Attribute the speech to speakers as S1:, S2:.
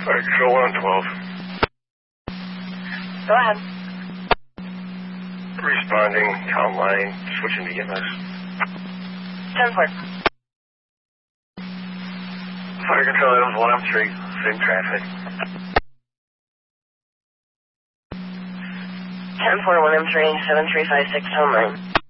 S1: Fire Control 112.
S2: Go ahead.
S1: Responding, count line, switching to EMS.
S2: 10-4.
S1: Fire Control items 1M3, same traffic.
S2: 10-4, 1M3, 7356, home line.